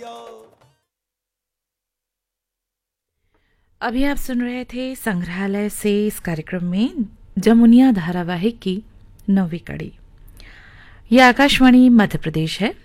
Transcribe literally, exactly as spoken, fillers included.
अभी आप सुन रहे थे संग्रहालय से इस कार्यक्रम में जमुनिया धारावाहिक की नौवीं कड़ी। यह आकाशवाणी मध्य प्रदेश है।